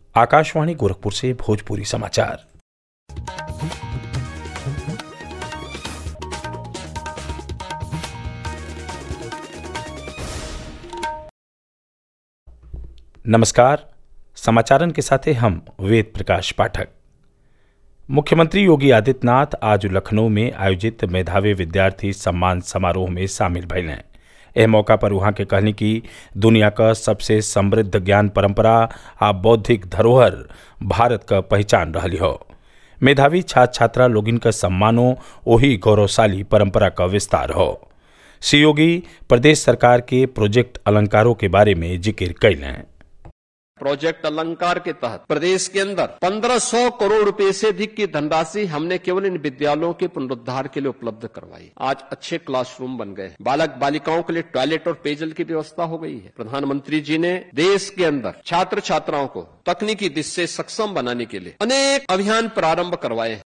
आकाशवाणी गोरखपुर से भोजपुरी समाचार। नमस्कार, समाचारन के साथ हम वेद प्रकाश पाठक। मुख्यमंत्री योगी आदित्यनाथ आज लखनऊ में आयोजित मेधावी विद्यार्थी सम्मान समारोह में शामिल भइले। एह मौका पर उहाँ के कहनी कि दुनिया का सबसे समृद्ध ज्ञान परंपरा आ बौद्धिक धरोहर भारत का पहचान रही हो। मेधावी छात्र छात्रा लोगिन का सम्मानो ओही गौरवशाली परंपरा का विस्तार हो। श्री योगी प्रदेश सरकार के प्रोजेक्ट अलंकारों के बारे में जिक्र कैलें। प्रोजेक्ट अलंकार के तहत प्रदेश के अंदर 1500 करोड़ रुपए से अधिक की धनराशि हमने केवल इन विद्यालयों के पुनरुद्धार के लिए उपलब्ध करवाई। आज अच्छे क्लासरूम बन गए, बालक बालिकाओं के लिए टॉयलेट और पेयजल की व्यवस्था हो गई है। प्रधानमंत्री जी ने देश के अंदर छात्र छात्राओं को तकनीकी दृष्टि से सक्षम बनाने के लिए अनेक अभियान प्रारंभ करवाए हैं।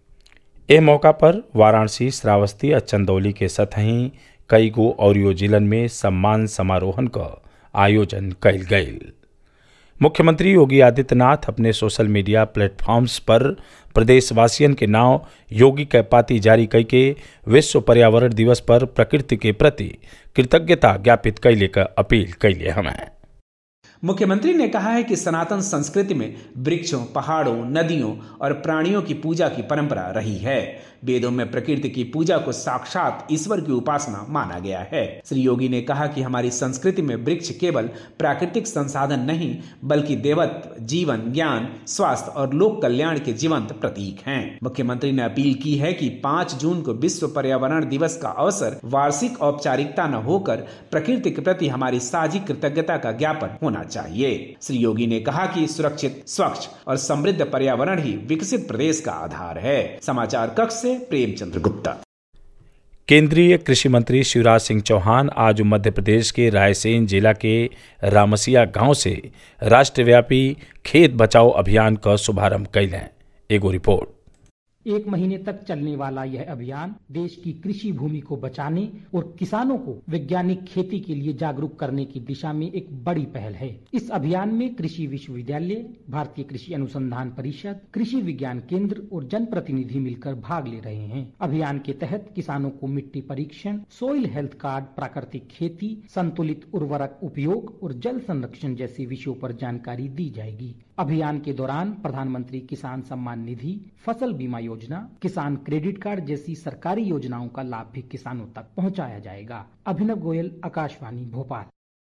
एह मौका पर वाराणसी, श्रावस्ती और चंदौली के सतही कई गो और जिलन में सम्मान समारोहन का आयोजन कैल गयल। मुख्यमंत्री योगी आदित्यनाथ अपने सोशल मीडिया प्लेटफॉर्म्स पर प्रदेशवासियन के नाव योगी के पाती जारी करके विश्व पर्यावरण दिवस पर प्रकृति के प्रति कृतज्ञता ज्ञापित कैले का अपील कैले हमें। मुख्यमंत्री ने कहा है कि सनातन संस्कृति में वृक्षों, पहाड़ों, नदियों और प्राणियों की पूजा की परंपरा रही है। वेदों में प्रकृति की पूजा को साक्षात ईश्वर की उपासना माना गया है। श्री योगी ने कहा कि हमारी संस्कृति में वृक्ष केवल प्राकृतिक संसाधन नहीं बल्कि देवत्व, जीवन, ज्ञान, स्वास्थ्य और लोक कल्याण के जीवंत प्रतीक हैं। मुख्यमंत्री ने अपील की है कि 5 जून को विश्व पर्यावरण दिवस का अवसर वार्षिक औपचारिकता न होकर प्रकृति के प्रति हमारी साझी कृतज्ञता का ज्ञापन होना चाहिए। श्री योगी ने कहा कि सुरक्षित, स्वच्छ और समृद्ध पर्यावरण ही विकसित प्रदेश का आधार है। समाचार कक्ष से प्रेमचंद्र गुप्ता। केंद्रीय कृषि मंत्री शिवराज सिंह चौहान आज मध्य प्रदेश के रायसेन जिला के रामसिया गांव से राष्ट्रव्यापी खेत बचाओ अभियान का शुभारंभ कैलें। एगो रिपोर्ट। 1 महीने तक चलने वाला यह अभियान देश की कृषि भूमि को बचाने और किसानों को वैज्ञानिक खेती के लिए जागरूक करने की दिशा में एक बड़ी पहल है। इस अभियान में कृषि विश्वविद्यालय, भारतीय कृषि अनुसंधान परिषद, कृषि विज्ञान केंद्र और जनप्रतिनिधि मिलकर भाग ले रहे हैं। अभियान के तहत किसानों को मिट्टी परीक्षण, सोइल हेल्थ कार्ड, प्राकृतिक खेती, संतुलित उर्वरक उपयोग और जल संरक्षण जैसे विषयों पर जानकारी दी जाएगी। अभियान के दौरान प्रधानमंत्री किसान सम्मान निधि, फसल बीमा योजना, किसान क्रेडिट कार्ड जैसी सरकारी योजनाओं का लाभ भी किसानों तक पहुंचाया जाएगा। अभिनव गोयल, आकाशवाणी भोपाल।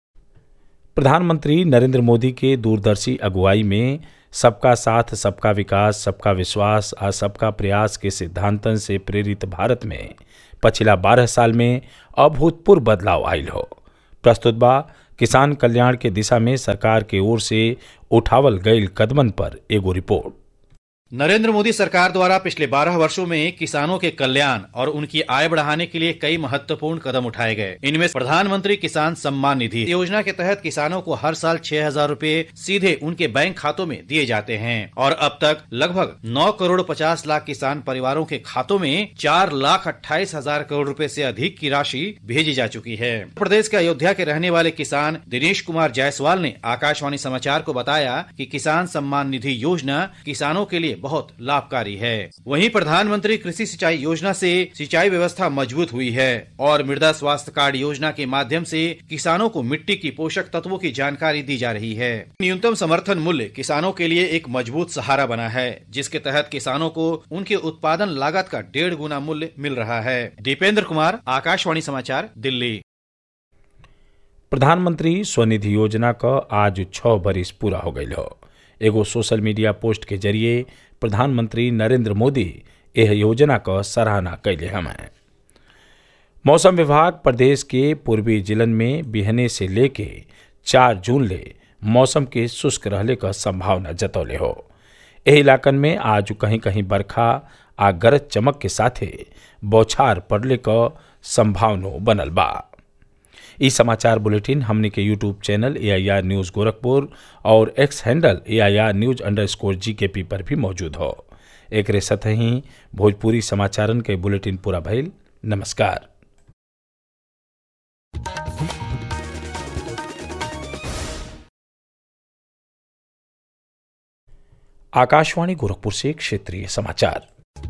प्रधानमंत्री नरेंद्र मोदी के दूरदर्शी अगुवाई में सबका साथ, सबका विकास, सबका विश्वास और सबका प्रयास के सिद्धांतन से प्रेरित भारत में पिछला 12 साल में अभूतपूर्व बदलाव आयल हो। प्रस्तुत बा किसान कल्याण के दिशा में सरकार के ओर से उठावल गयल कदमन पर एगो रिपोर्ट। नरेंद्र मोदी सरकार द्वारा पिछले 12 वर्षों में किसानों के कल्याण और उनकी आय बढ़ाने के लिए कई महत्वपूर्ण कदम उठाए गए। इनमें प्रधानमंत्री किसान सम्मान निधि योजना के तहत किसानों को हर साल 6,000 रुपए सीधे उनके बैंक खातों में दिए जाते हैं और अब तक लगभग 9 करोड़ 50 लाख किसान परिवारों के खातों में 4,28,000 करोड़ रुपए से अधिक की राशि भेजी जा चुकी है। प्रदेश के अयोध्या के रहने वाले किसान दिनेश कुमार जायसवाल ने आकाशवाणी समाचार को बताया कि किसान सम्मान निधि योजना किसानों के लिए बहुत लाभकारी है। वहीं प्रधानमंत्री कृषि सिंचाई योजना से सिंचाई व्यवस्था मजबूत हुई है और मृदा स्वास्थ्य कार्ड योजना के माध्यम से किसानों को मिट्टी की पोषक तत्वों की जानकारी दी जा रही है। न्यूनतम समर्थन मूल्य किसानों के लिए एक मजबूत सहारा बना है, जिसके तहत किसानों को उनके उत्पादन लागत का 1.5 गुना मूल्य मिल रहा है। दीपेंद्र कुमार, आकाशवाणी समाचार, दिल्ली। प्रधानमंत्री स्वनिधि योजना का आज 6 बरिस पूरा हो गई हो। एगो सोशल मीडिया पोस्ट के जरिए प्रधानमंत्री नरेंद्र मोदी यह योजना का सराहना कैले हमें। मौसम विभाग प्रदेश के पूर्वी जिलन में बिहने से लेके 4 जून ले मौसम के शुष्क रहले का संभावना जतौले हो। एह इलाकन में आज कहीं कहीं बरखा आ गरज चमक के साथे बौछार पड़ले का संभावना बनल बा। ई समाचार बुलेटिन हमने के YouTube channel AIR news Gorakhpur और एक्स हैंडल AIR न्यूज़_GKP पर भी मौजूद हो। एक सतही भोजपुरी समाचारन के बुलेटिन पूरा भइल। नमस्कार। आकाशवाणी गोरखपुर से क्षेत्रीय समाचार।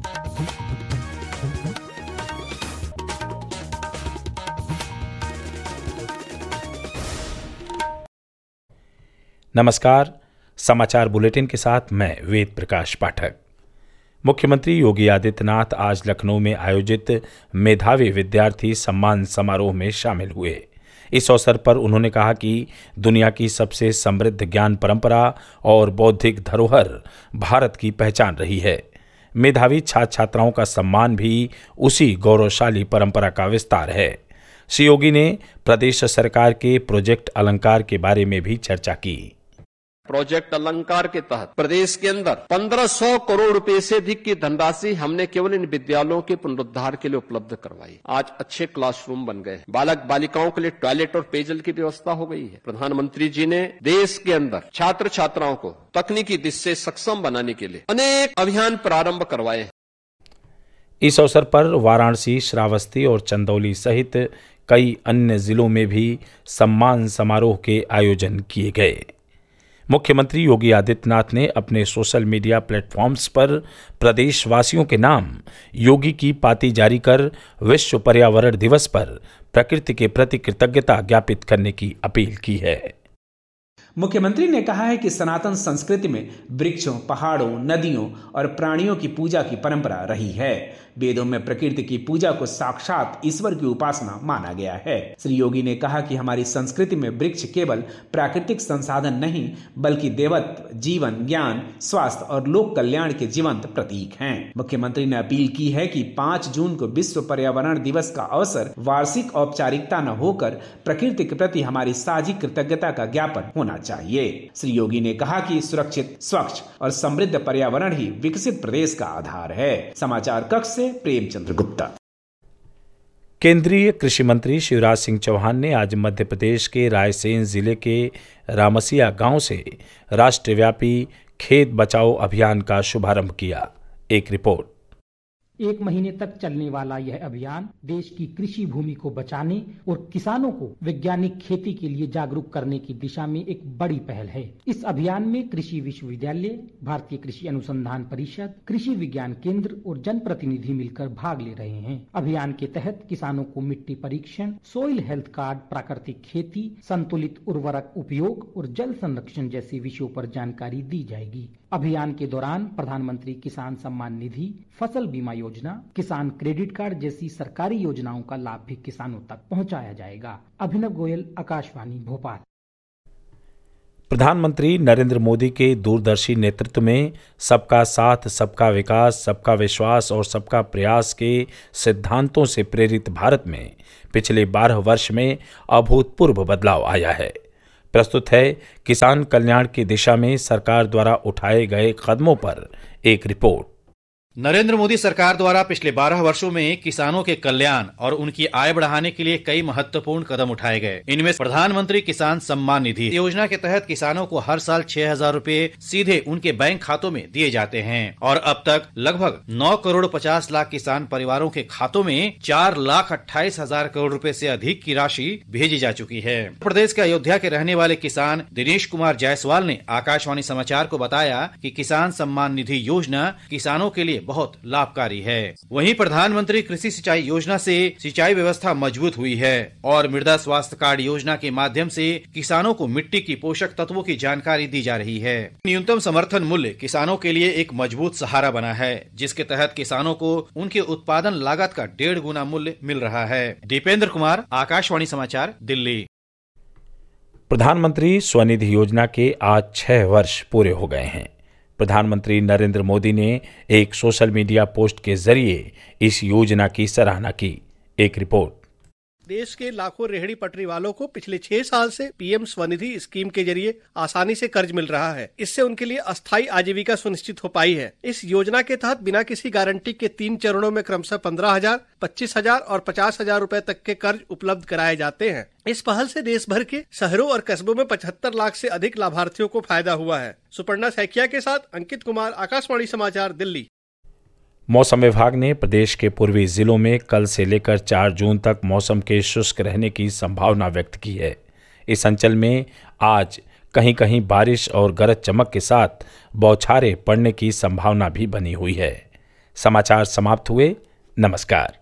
नमस्कार, समाचार बुलेटिन के साथ मैं वेद प्रकाश पाठक। मुख्यमंत्री योगी आदित्यनाथ आज लखनऊ में आयोजित मेधावी विद्यार्थी सम्मान समारोह में शामिल हुए। इस अवसर पर उन्होंने कहा कि दुनिया की सबसे समृद्ध ज्ञान परंपरा और बौद्धिक धरोहर भारत की पहचान रही है। मेधावी छात्र छात्राओं का सम्मान भी उसी गौरवशाली परंपरा का विस्तार है। श्री योगी ने प्रदेश सरकार के प्रोजेक्ट अलंकार के बारे में भी चर्चा की। प्रोजेक्ट अलंकार के तहत प्रदेश के अंदर 1500 करोड़ रुपए से अधिक की धनराशि हमने केवल इन विद्यालयों के पुनरुद्धार के लिए उपलब्ध करवाई। आज अच्छे क्लासरूम बन गए, बालक बालिकाओं के लिए टॉयलेट और पेयजल की व्यवस्था हो गई है। प्रधानमंत्री जी ने देश के अंदर छात्र छात्राओं को तकनीकी दृष्टि से सक्षम बनाने के लिए अनेक अभियान प्रारंभ करवाए हैं। इस अवसर पर वाराणसी, श्रावस्ती और चंदौली सहित कई अन्य जिलों में भी सम्मान समारोह के आयोजन किए गए। मुख्यमंत्री योगी आदित्यनाथ ने अपने सोशल मीडिया प्लेटफॉर्म्स पर प्रदेशवासियों के नाम योगी की पाती जारी कर विश्व पर्यावरण दिवस पर प्रकृति के प्रति कृतज्ञता ज्ञापित करने की अपील की है। मुख्यमंत्री ने कहा है कि सनातन संस्कृति में वृक्षों, पहाड़ों, नदियों और प्राणियों की पूजा की परंपरा रही है। वेदों में प्रकृति की पूजा को साक्षात ईश्वर की उपासना माना गया है। श्री योगी ने कहा कि हमारी संस्कृति में वृक्ष केवल प्राकृतिक संसाधन नहीं बल्कि देवत्व, जीवन, ज्ञान, स्वास्थ्य और लोक कल्याण के जीवंत प्रतीक हैं। मुख्यमंत्री ने अपील की है कि 5 जून को विश्व पर्यावरण दिवस का अवसर वार्षिक औपचारिकता न होकर प्रकृति के प्रति हमारी साझी कृतज्ञता का ज्ञापन होना चाहिए। श्री योगी ने कहा कि सुरक्षित, स्वच्छ और समृद्ध पर्यावरण ही विकसित प्रदेश का आधार है। समाचार कक्ष से प्रेमचंद्र गुप्ता। केंद्रीय कृषि मंत्री शिवराज सिंह चौहान ने आज मध्य प्रदेश के रायसेन जिले के रामसिया गांव से राष्ट्रव्यापी खेत बचाओ अभियान का शुभारंभ किया। एक रिपोर्ट। 1 महीने तक चलने वाला यह अभियान देश की कृषि भूमि को बचाने और किसानों को वैज्ञानिक खेती के लिए जागरूक करने की दिशा में एक बड़ी पहल है। इस अभियान में कृषि विश्वविद्यालय, भारतीय कृषि अनुसंधान परिषद, कृषि विज्ञान केंद्र और जनप्रतिनिधि मिलकर भाग ले रहे हैं। अभियान के तहत किसानों को मिट्टी परीक्षण, सोइल हेल्थ कार्ड, प्राकृतिक खेती, संतुलित उर्वरक उपयोग और जल संरक्षण जैसे विषयों पर जानकारी दी जाएगी। अभियान के दौरान प्रधानमंत्री किसान सम्मान निधि, फसल बीमा योजना, किसान क्रेडिट कार्ड जैसी सरकारी योजनाओं का लाभ भी किसानों तक पहुंचाया जाएगा। अभिनव गोयल, आकाशवाणी भोपाल। प्रधानमंत्री नरेंद्र मोदी के दूरदर्शी नेतृत्व में सबका साथ, सबका विकास, सबका विश्वास और सबका प्रयास के सिद्धांतों से प्रेरित भारत में पिछले 12 वर्ष में अभूतपूर्व बदलाव आया है। प्रस्तुत है किसान कल्याण की दिशा में सरकार द्वारा उठाए गए कदमों पर एक रिपोर्ट। नरेंद्र मोदी सरकार द्वारा पिछले 12 वर्षों में किसानों के कल्याण और उनकी आय बढ़ाने के लिए कई महत्वपूर्ण कदम उठाए गए। इनमें प्रधानमंत्री किसान सम्मान निधि योजना के तहत किसानों को हर साल 6,000 रुपए सीधे उनके बैंक खातों में दिए जाते हैं और अब तक लगभग 9 करोड़ 50 लाख किसान परिवारों के खातों में 4,28,000 करोड़ रुपए से अधिक की राशि भेजी जा चुकी है। प्रदेश के अयोध्या के रहने वाले किसान दिनेश कुमार जायसवाल ने आकाशवाणी समाचार को बताया कि किसान सम्मान निधि योजना किसानों के लिए बहुत लाभकारी है। वहीं प्रधानमंत्री कृषि सिंचाई योजना से सिंचाई व्यवस्था मजबूत हुई है और मृदा स्वास्थ्य कार्ड योजना के माध्यम से किसानों को मिट्टी की पोषक तत्वों की जानकारी दी जा रही है। न्यूनतम समर्थन मूल्य किसानों के लिए एक मजबूत सहारा बना है, जिसके तहत किसानों को उनके उत्पादन लागत का 1.5 गुना मूल्य मिल रहा है। दीपेंद्र कुमार, आकाशवाणी समाचार, दिल्ली। प्रधानमंत्री स्वनिधि योजना के आज 6 वर्ष पूरे हो गए हैं। प्रधानमंत्री नरेंद्र मोदी ने एक सोशल मीडिया पोस्ट के जरिए इस योजना की सराहना की। एक रिपोर्ट। देश के लाखों रेहड़ी पटरी वालों को पिछले 6 साल से पीएम स्वनिधि स्कीम के जरिए आसानी से कर्ज मिल रहा है। इससे उनके लिए अस्थायी आजीविका सुनिश्चित हो पाई है। इस योजना के तहत बिना किसी गारंटी के 3 चरणों में क्रमशः 15,000, 25,000 और 50,000 रुपए तक के कर्ज उपलब्ध कराए जाते हैं। इस पहल से देश भर के शहरों और कस्बों में 75 लाख से अधिक लाभार्थियों को फायदा हुआ है। सुपर्णा सैकिया के साथ अंकित कुमार, आकाशवाणी समाचार, दिल्ली। मौसम विभाग ने प्रदेश के पूर्वी जिलों में कल से लेकर 4 जून तक मौसम के शुष्क रहने की संभावना व्यक्त की है। इस अंचल में आज कहीं कहीं बारिश और गरज चमक के साथ बौछारें पड़ने की संभावना भी बनी हुई है। समाचार समाप्त हुए। नमस्कार।